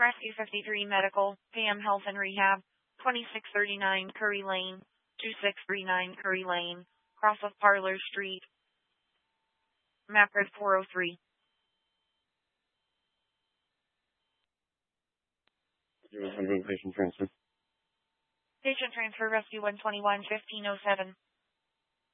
Rescue 53 Medical, PM Health and Rehab, 2639 Curry Lane, 2639 Curry Lane, cross of Parlor Street, map code 403. Patient transfer. Patient transfer, Rescue 121, 1507.